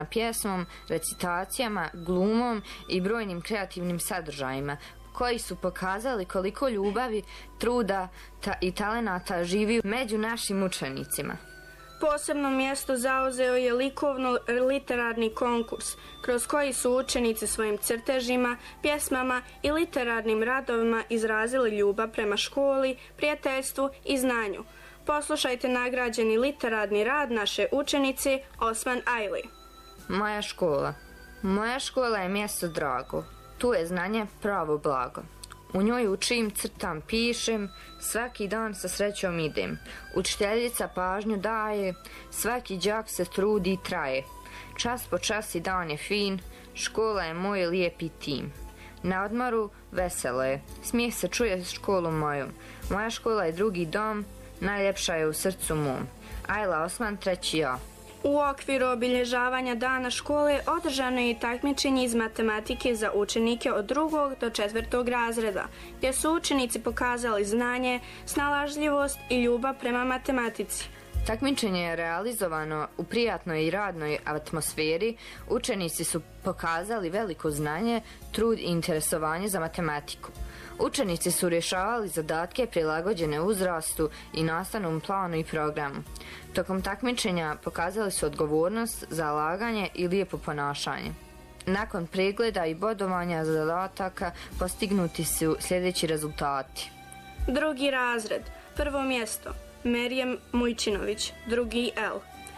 pjesmom, recitacijama, glumom i brojnim kreativnim sadržajima koji su pokazali koliko ljubavi, truda i talenata živi među našim učenicima. Posebno mjesto zauzeo je likovno-literarni konkurs, kroz koji su učenici svojim crtežima, pjesmama i literarnim radovima izrazili ljubav prema školi, prijateljstvu i znanju. Poslušajte nagrađeni literarni rad naše učenice Osman Ajli. Moja škola. Moja škola je mjesto drago. Tu je znanje pravo blago. U njoj učim, crtam, pišem, svaki dan sa srećom idem. Učiteljica pažnju daje, svaki đak se trudi i traje. Čas po čas i dan je fin, škola je moj lijepi tim. Na odmoru veselo je, smijeh se čuje s školom mojom. Moja škola je drugi dom, najljepša je u srcu mom. Ajla Osman, 3. A. U okviru obilježavanja dana škole održano je i takmičenje iz matematike za učenike od 2. do 4. razreda, gdje su učenici pokazali znanje, snalažljivost i ljubav prema matematici. Takmičenje je realizovano u prijatnoj i radnoj atmosferi. Učenici su pokazali veliko znanje, trud i interesovanje za matematiku. Učenici su rješavali zadatke prilagođene uzrastu i nastavnom planu i programu. Tokom takmičenja pokazali su odgovornost, zalaganje i lijepo ponašanje. Nakon pregleda i bodovanja zadataka postignuti su sljedeći rezultati. 2. razred, 1. mjesto Merijem Mujčinović, 2. L.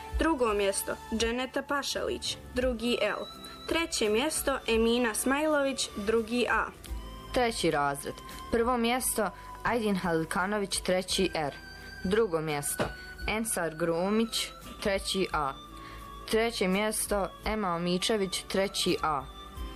2. mjesto Dženeta Pašalić, 2. L. 3. mjesto Emina Smajlović, 2. A. 3. razred, 1. mjesto Ajdin Halikanović, 3. R. 2. mjesto Ensar Grumić, 3. A. 3. mjesto Ema Omičević, 3. A.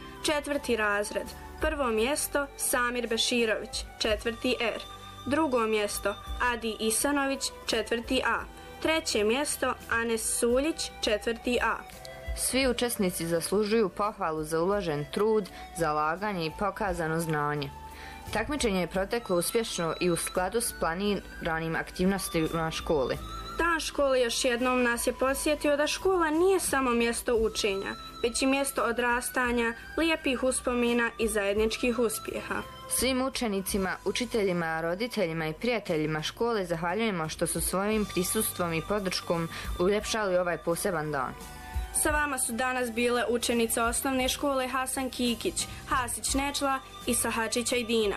4. razred, 1. mjesto Samir Beširović, 4. R. 2. mjesto Adi Isanović, 4. A. 3. mjesto Anes Suljić, 4. A. Svi učesnici zaslužuju pohvalu za uložen trud, zalaganje i pokazano znanje. Takmičenje je proteklo uspješno i u skladu s planiranim aktivnostima škole. Dan škole još jednom nas je podsjetio da škola nije samo mjesto učenja, već i mjesto odrastanja, lijepih uspomena i zajedničkih uspjeha. Svim učenicima, učiteljima, roditeljima i prijateljima škole zahvaljujemo što su svojim prisustvom i podrškom uljepšali ovaj poseban dan. Sa vama su danas bile učenice osnovne škole Hasan Kikić, Hasić Nečla i Sahačić Ajdina.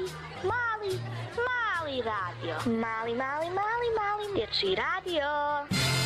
Mali radio. Mali dječji radio.